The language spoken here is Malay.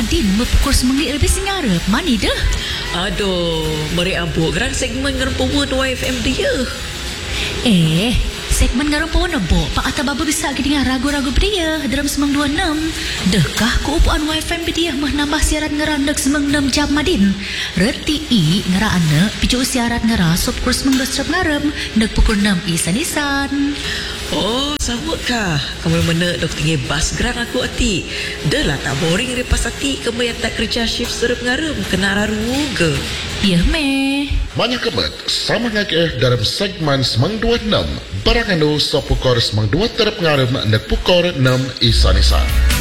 Madin mepukul semengit lebih sengarap. Mani dah? Aduh, meri abuk geran segmen ngerumpuan YFM dia. Segmen ngarang pun nebok Pak Atta Baba bisa dengan ragu-ragu dia dalam semang 26. Dekah keupuan YFM dia mah nambah siaran ngerandek semang 6 jam Madin. Reti i ngera anak picu siaran ngera sop kurs semang 2 jam ngarem nek pukul 6 isan-isan. Oh, sabut kah? Kamu mana dok tinggi bas geran aku ati. Dah lah tak boring repas ati kamu yang tak kerja shift serap ngarem kena raru ke. Ya meh. Banyak kemet sama ngakeh dalam segmen semang 26. Barang anu sop pukul semang 2 terap ngarem nek pukul 6 isan-isan.